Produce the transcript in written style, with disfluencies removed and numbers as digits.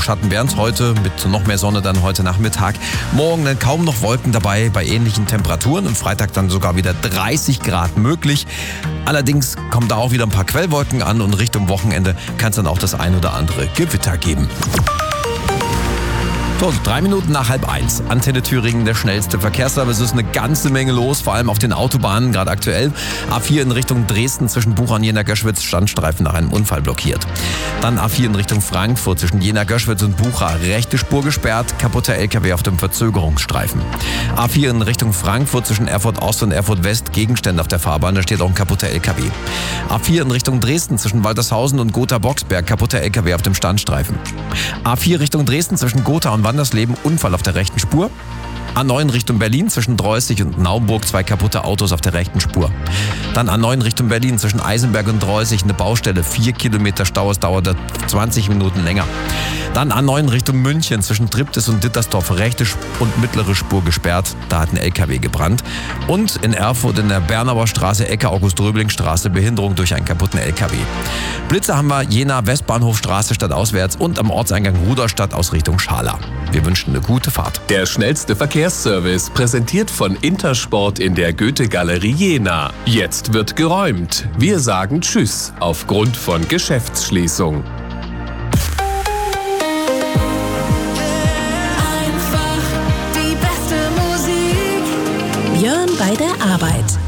Schatten wären es heute, mit noch mehr Sonne dann heute Nachmittag. Morgen dann kaum noch Wolken dabei bei ähnlichen Temperaturen. Am Freitag dann sogar wieder 30 Grad möglich. Allerdings kommen da auch wieder ein paar Quellwolken an und Richtung Wochenende kann es dann auch das ein oder andere Gewitter geben. So, 3 Minuten nach 12:30. Antenne Thüringen, der schnellste Verkehrsservice. Es ist eine ganze Menge los, vor allem auf den Autobahnen, gerade aktuell. A4 in Richtung Dresden zwischen Bucha und Jena-Göschwitz, Standstreifen nach einem Unfall blockiert. Dann A4 in Richtung Frankfurt zwischen Jena-Göschwitz und Bucha, rechte Spur gesperrt, kaputter LKW auf dem Verzögerungsstreifen. A4 in Richtung Frankfurt zwischen Erfurt Ost und Erfurt West, Gegenstände auf der Fahrbahn, da steht auch ein kaputter LKW. A4 in Richtung Dresden zwischen Waltershausen und Gotha-Boxberg, kaputter LKW auf dem Standstreifen. A4 Richtung Dresden zwischen Gotha und Wandersleben, Unfall auf der rechten Spur. A9 Richtung Berlin zwischen Dreußig und Naumburg, 2 kaputte Autos auf der rechten Spur. Dann A9 Richtung Berlin zwischen Eisenberg und Dreußig, eine Baustelle, 4 Kilometer Stau, es dauerte 20 Minuten länger. Dann A9 Richtung München zwischen Triptis und Dittersdorf, rechte und mittlere Spur gesperrt, da hat ein LKW gebrannt. Und in Erfurt in der Bernauer Straße, Ecke August-Röbling-Straße, Behinderung durch einen kaputten LKW. Blitze haben wir Jena Westbahnhofstraße stadtauswärts und am Ortseingang Ruderstadt aus Richtung Schala. Wir wünschen eine gute Fahrt. Der schnellste Verkehrsservice, präsentiert von Intersport in der Goethe-Galerie Jena. Jetzt wird geräumt. Wir sagen Tschüss aufgrund von Geschäftsschließung. Björn bei der Arbeit.